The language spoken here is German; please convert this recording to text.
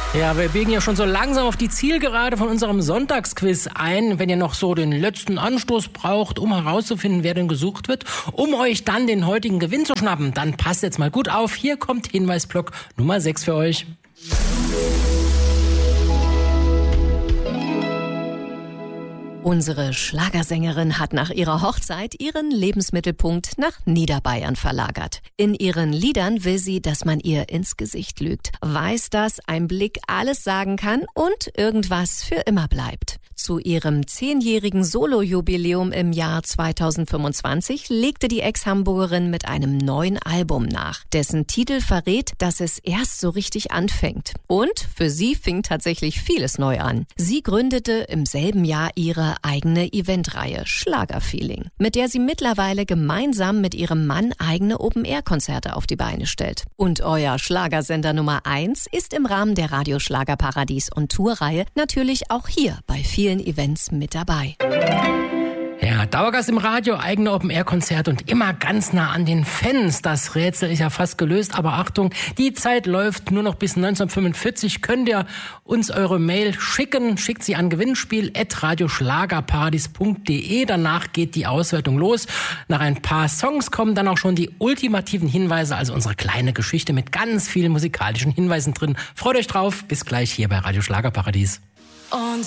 Ja, wir biegen ja schon so langsam auf die Zielgerade von unserem Sonntagsquiz ein. Wenn ihr noch so den letzten Anstoß braucht, um herauszufinden, wer denn gesucht wird, um euch dann den heutigen Gewinn zu schnappen, dann passt jetzt mal gut auf. Hier kommt Hinweisblock Nummer 6 für euch. Unsere Schlagersängerin hat nach ihrer Hochzeit ihren Lebensmittelpunkt nach Niederbayern verlagert. In ihren Liedern will sie, dass man ihr ins Gesicht lügt, weiß, dass ein Blick alles sagen kann und irgendwas für immer bleibt. Zu ihrem 10-jährigen Solo-Jubiläum im Jahr 2025 legte die Ex-Hamburgerin mit einem neuen Album nach, dessen Titel verrät, dass es erst so richtig anfängt. Und für sie fing tatsächlich vieles neu an. Sie gründete im selben Jahr ihre eigene Eventreihe Schlagerfeeling, mit der sie mittlerweile gemeinsam mit ihrem Mann eigene Open-Air-Konzerte auf die Beine stellt. Und euer Schlagersender Nummer 1 ist im Rahmen der Radio Schlagerparadies und Tourreihe natürlich auch hier bei vielen Events mit dabei. Ja, Dauergast im Radio, eigene Open-Air-Konzert und immer ganz nah an den Fans. Das Rätsel ist ja fast gelöst, aber Achtung, die Zeit läuft nur noch bis 1945. Könnt ihr uns eure Mail schicken? Schickt sie an gewinnspiel@radioschlagerparadies.de. Danach geht die Auswertung los. Nach ein paar Songs kommen dann auch schon die ultimativen Hinweise, also unsere kleine Geschichte mit ganz vielen musikalischen Hinweisen drin. Freut euch drauf. Bis gleich hier bei Radio Schlagerparadies. Und